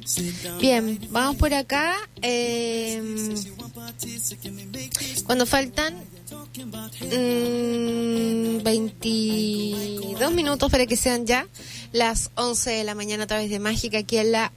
Bien, vamos por acá. Cuando faltan 22 minutos para que sean ya las 11 de la mañana a través de Mágica, aquí en la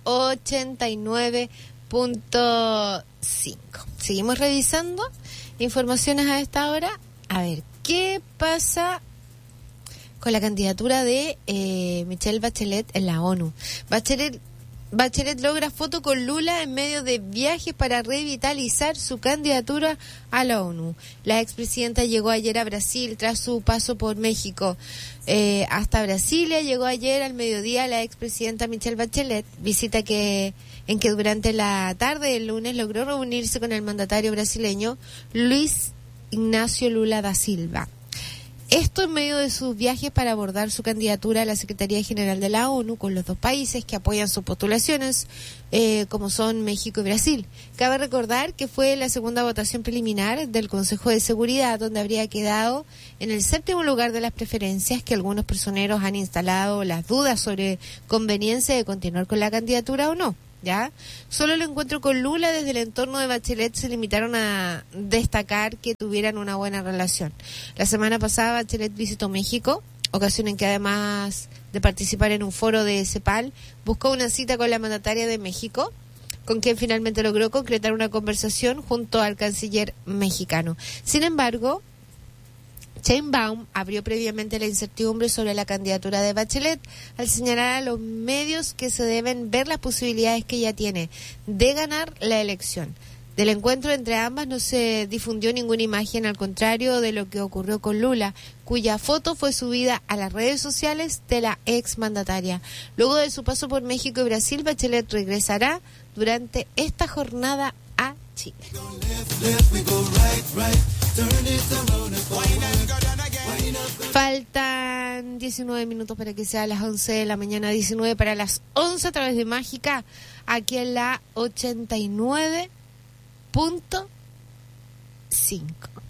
89.5. Seguimos revisando informaciones a esta hora. A ver, ¿qué pasa con la candidatura de Michelle Bachelet en la ONU? Bachelet logra foto con Lula en medio de viajes para revitalizar su candidatura a la ONU. La expresidenta llegó ayer a Brasil tras su paso por México. Hasta Brasilia llegó ayer al mediodía la expresidenta Michelle Bachelet, visita en que durante la tarde del lunes logró reunirse con el mandatario brasileño Luis Ignacio Lula da Silva. Esto en medio de sus viajes para abordar su candidatura a la Secretaría General de la ONU con los dos países que apoyan sus postulaciones, como son México y Brasil. Cabe recordar que fue la segunda votación preliminar del Consejo de Seguridad, donde habría quedado en el 7º lugar de las preferencias, que algunos personeros han instalado las dudas sobre conveniencia de continuar con la candidatura o no. ¿Ya? Solo el encuentro con Lula desde el entorno de Bachelet se limitaron a destacar que tuvieran una buena relación. La semana pasada Bachelet visitó México, ocasión en que además de participar en un foro de CEPAL, buscó una cita con la mandataria de México, con quien finalmente logró concretar una conversación junto al canciller mexicano. Sin embargo, Sheinbaum abrió previamente la incertidumbre sobre la candidatura de Bachelet al señalar a los medios que se deben ver las posibilidades que ella tiene de ganar la elección. Del encuentro entre ambas no se difundió ninguna imagen, al contrario de lo que ocurrió con Lula, cuya foto fue subida a las redes sociales de la exmandataria. Luego de su paso por México y Brasil, Bachelet regresará durante esta jornada a Chile. Faltan 19 minutos para que sea las 11 de la mañana, 19 para las 11 a través de Mágica, aquí en la 89.5.